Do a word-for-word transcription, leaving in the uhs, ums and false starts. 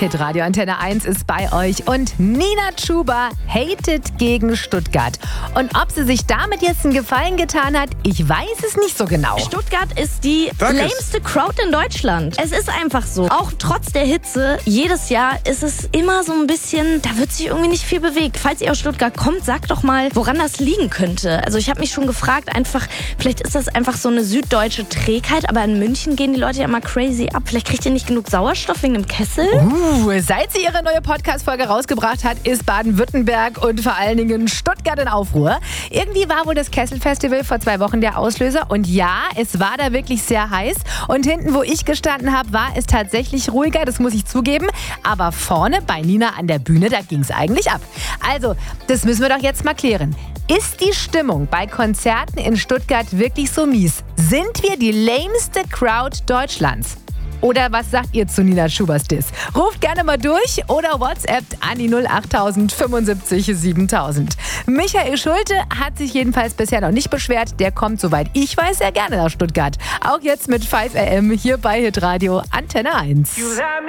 Hitradio Antenne eins ist bei euch und Nina Chuba hatet gegen Stuttgart. Und ob sie sich damit jetzt einen Gefallen getan hat, ich weiß es nicht so genau. Stuttgart ist die Danke. lameste Crowd in Deutschland. Es ist einfach so. Auch trotz der Hitze, jedes Jahr ist es immer so ein bisschen, da wird sich irgendwie nicht viel bewegt. Falls ihr aus Stuttgart kommt, sagt doch mal, woran das liegen könnte. Also ich habe mich schon gefragt, einfach, vielleicht ist das einfach so eine süddeutsche Trägheit, aber in München gehen die Leute ja immer crazy ab. Vielleicht kriegt ihr nicht genug Sauerstoff wegen dem Kessel? Uh, seit sie ihre neue Podcast-Folge rausgebracht hat, ist Baden-Württemberg und vor allen Dingen Stuttgart in Aufruhr. Irgendwie war wohl das Kessel-Festival vor zwei Wochen der Auslöser. Und ja, es war da wirklich sehr heiß. Und hinten, wo ich gestanden habe, war es tatsächlich ruhiger, das muss ich zugeben. Aber vorne bei Nina an der Bühne, da ging es eigentlich ab. Also, das müssen wir doch jetzt mal klären. Ist die Stimmung bei Konzerten in Stuttgart wirklich so mies? Sind wir die lameste Crowd Deutschlands? Oder was sagt ihr zu Nina Chubas Diss? Ruft gerne mal durch oder WhatsAppt an die null acht tausend fünfundsiebzig siebentausend. Michael Schulte hat sich jedenfalls bisher noch nicht beschwert. Der kommt, soweit ich weiß, sehr gerne nach Stuttgart. Auch jetzt mit fünf A M hier bei Hitradio Antenne eins.